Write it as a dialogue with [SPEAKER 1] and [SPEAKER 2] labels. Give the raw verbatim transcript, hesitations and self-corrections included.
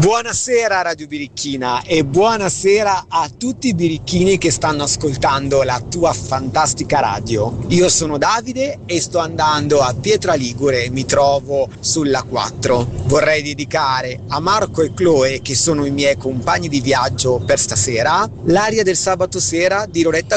[SPEAKER 1] Buonasera Radio Birichina e buonasera a tutti i birichini che stanno ascoltando la tua fantastica radio. Io sono Davide e sto andando a Pietra Ligure, mi trovo sulla quattro. Vorrei dedicare a Marco e Chloe, che sono i miei compagni di viaggio per stasera, l'aria del sabato sera di Loretta